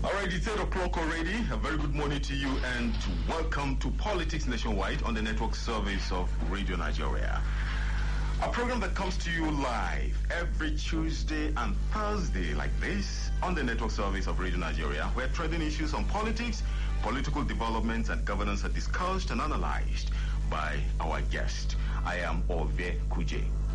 All right, it's 8 o'clock already. A very good morning to you and welcome to Politics Nationwide on the network service of Radio Nigeria. A program that comes to you live every Tuesday and Thursday like this on the network service of Radio Nigeria, where trending issues on politics, political developments and governance are discussed and analyzed by our guest. I am Ove Kuje.